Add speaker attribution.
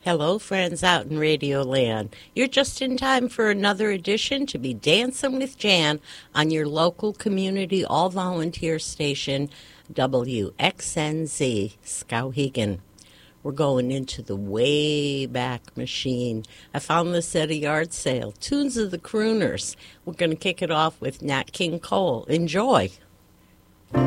Speaker 1: Hello, friends out in Radio Land. You're just in time for another edition to be Dancing with Jan on your local community all-volunteer station, WXNZ, Skowhegan. We're going into the way back machine. I found this at a yard sale, Tunes of the Crooners. We're going to kick it off with Nat King Cole. Enjoy.